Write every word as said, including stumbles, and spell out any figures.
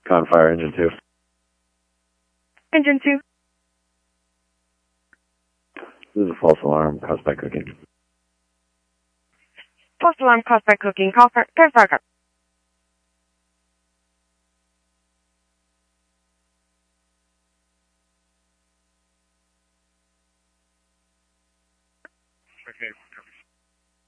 Confire engine two. Engine two. This is a false alarm caused by cooking. False alarm caused by cooking. Call for clear fire. Okay.